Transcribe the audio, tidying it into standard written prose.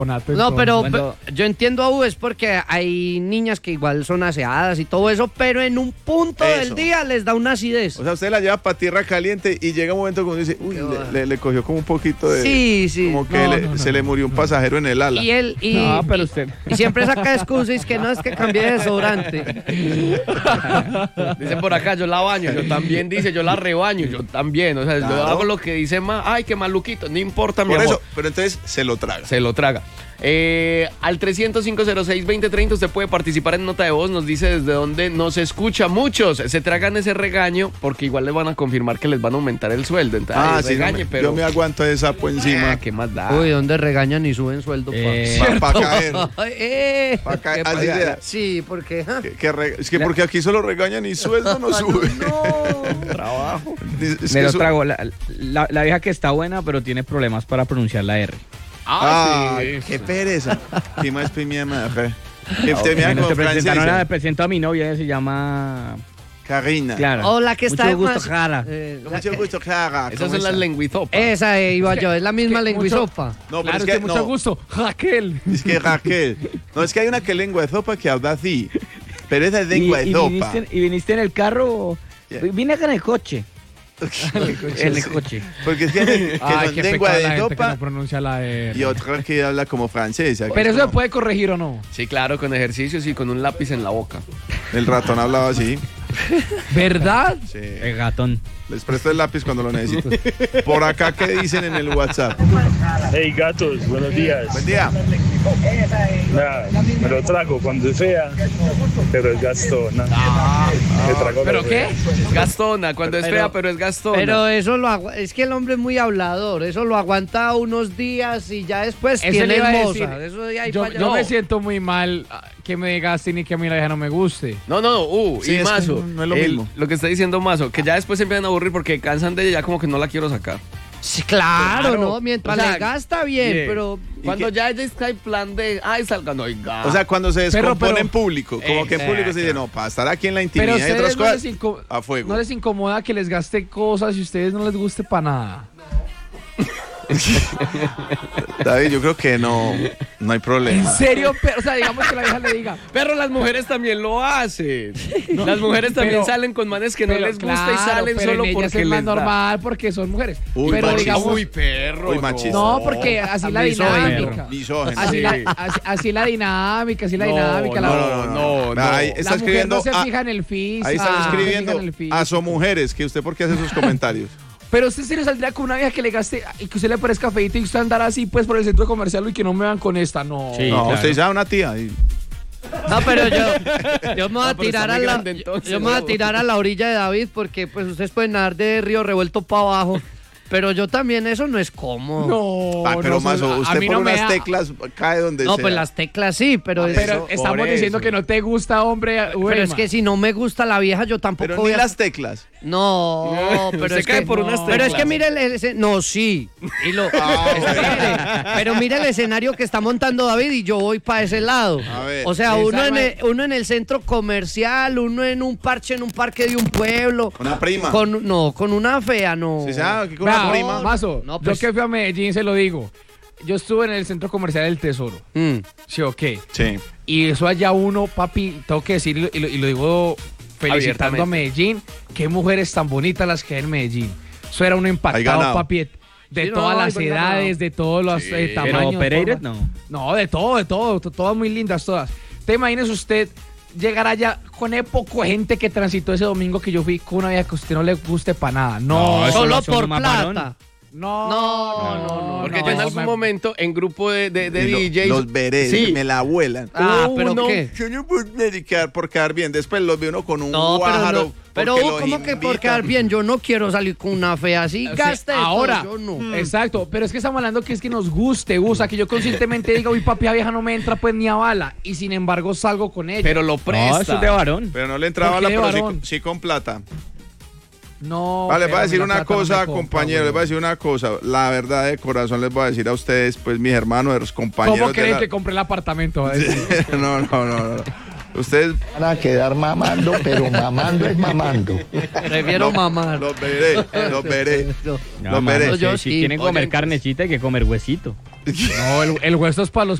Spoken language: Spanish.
No, pero yo entiendo a U, es porque hay niñas que igual son aseadas y todo eso, pero en un punto del día les da una acidez. O sea, usted la lleva para tierra caliente y llega un momento cuando dice, uy, le cogió como un poquito de... Sí. Como que se le murió un pasajero en el ala. Pero usted... y siempre saca excusas y es que no, es que cambié de desodorante. Dice por acá, yo la baño, yo también dice, yo la rebaño, yo también. O sea, yo hago lo que dice ay, qué maluquito, no importa, mi amor. Por eso, pero entonces se lo traga. Se lo traga. Al 300-506-2030 usted puede participar en nota de voz, nos dice desde dónde nos escucha. Muchos se tragan ese regaño porque igual les van a confirmar que les van a aumentar el sueldo. Entonces, sí, regañe, pero... yo me aguanto ese sapo encima. ¿Qué más da? Uy, ¿dónde regañan y suben sueldo? Para caer. Para caer. Así sea. Sí, porque... Es que porque aquí solo regañan y sueldo no sube. Trabajo. Me lo trago. La vieja que está buena, pero tiene problemas para pronunciar la R. Sí. Qué pereza. ¿Qué más mi madre? Me presento a mi novia, ella se llama... Karina. Claro. O la que está mucho gusto, Jara. Mucho gusto, Jara. Esas son las lenguizopas. Esa iba yo, es la misma lenguizopa. No, pero claro, es que mucho gusto, Raquel. Es que Raquel. No, es que hay una que lengua de sopa que habla así. Pero esa es lengua de sopa. ¿Y viniste en el carro? Vine acá en el coche. En el coche. Porque es que son lengua de sopa no pronuncia la R. y otra que habla como francesa. Pero eso se puede corregir o no. Sí, claro, con ejercicios y con un lápiz en la boca. El ratón hablaba así. ¿Verdad? Sí. El gatón. Les presto el lápiz cuando lo necesito. Por acá, ¿qué dicen en el WhatsApp? Hey, gatos, buenos días. Buen día. Nada, me lo trago cuando es fea, pero es gastona. Me trago ¿Pero qué? Es gastona, cuando es fea, pero es gastona. Pero eso es que el hombre es muy hablador, eso lo aguanta unos días y ya después Eso tiene le iba a hermosa. decir. Eso de ahí Yo para allá. me siento muy mal que me gasten y que a mí la vieja no me guste. No, Sí, y es que Mazo, no es lo mismo. lo que está diciendo Mazo, que ya después se empiezan a aburrir porque cansan de ella, ya como que no la quiero sacar. Sí, claro, ¿no? Mientras O sea, le gasta bien, pero... Cuando ya ella está en plan de, salga, no, oiga. O sea, cuando se descompone pero- en público, como que en público se dice, no, para estar aquí en la intimidad Pero y otras ustedes cosas, a fuego. no les incomoda que les gaste cosas y a ustedes no les guste para nada. David, yo creo que no hay problema. ¿En serio? Pero, o sea, digamos que la vieja le diga. Pero las mujeres también lo hacen. Las mujeres también pero- salen con manes que no les gusta y salen pero solo en ellas porque es más les da. normal porque son mujeres. Uy, pero machista. digamos, Uy, perro. Uy, machista. no, porque así la dinámica. Misógino. Así, Sí. así la dinámica, así la dinámica. no. Ahí La está mujer escribiendo, no se fija en el físico. ahí están no se fija escribiendo en el físico. a so mujeres, que usted por qué hace esos comentarios. Pero usted se le saldría con una vieja que le gaste y que usted le parezca feíto y usted andar así pues por el centro comercial y que no me van con esta, no. Sí. No, claro. usted dice, una tía. No, pero yo me voy a pero tirar está a muy la grande, entonces, yo me voy a ¿no? tirar a la orilla de David porque pues ustedes pueden nadar de Río Revuelto para abajo, pero yo también eso no es cómodo. No, pero no, Mazo, a usted mí por no me unas da- teclas cae donde No, sea. pues las teclas sí, pero Pero Eso, estamos por diciendo eso. que no te gusta, hombre. pero es que si no me gusta la vieja yo tampoco Pero voy ni a... las teclas. No, pero Usted es cae que por unas pero es teclas. que mire no, sí. Y lo espere, pero mire el escenario que está montando David y yo voy para ese lado. A ver. O sea, uno Exactamente. en el centro comercial, uno en un parche en un parque de un pueblo. Una prima. Con una fea, no. Si sabe aquí con Vea, una prima. Mazo, No, pues- yo que fui a Medellín se lo digo. Yo estuve en el centro comercial del Tesoro. ¿Sí o qué? Sí. Y eso allá uno, papi, tengo que decirlo y lo digo felicitando Abiertamente. a Medellín. Qué mujeres tan bonitas las que hay en Medellín. Eso era un Hay empatado, ganado. papi, de Sí, todas no, las hay buen edades, ganado. de todos los tamaños. Pero Pereira formas. no. No, de todo, todas muy lindas todas. Te imaginas usted llegar allá con el poco de gente que transitó ese domingo que yo fui con una vieja que a usted no le guste para nada. No, eso Solo lo hace por uno más varón. plata. no. Porque no, yo en no, algún me- momento en grupo de Y DJs. los veré, Sí. me la vuelan. Ah, Hubo pero uno- ¿qué? Yo no puedo dedicar por quedar bien. Después los ve uno con un No, guájaro. pero porque los ¿cómo que por invitan. quedar bien? Yo no quiero salir con una fea así, O sea, gaste de ahora, todo, yo no. exacto, pero es que estamos hablando que es que nos guste, usa que yo conscientemente diga, uy, papi, la vieja no me entra pues ni a bala, y sin embargo salgo con ella. Pero lo presta. No, eso es de varón. Pero no le entraba ¿Por la qué, pero sí, varón? sí con plata. No. Vale, les voy a pero decir la una plata no cosa, me compra, compañeros, les voy a decir una cosa. La verdad de corazón les voy a decir a ustedes, pues mis hermanos, los compañeros. ¿Cómo de creen la- que compré el apartamento? No. Ustedes Van a quedar mamando, pero mamando es mamando. Prefiero mamar. los veré. No, Los mano, veré. Yo si sí. quieren comer Oye, carnecita hay que comer huesito. No, el hueso es para los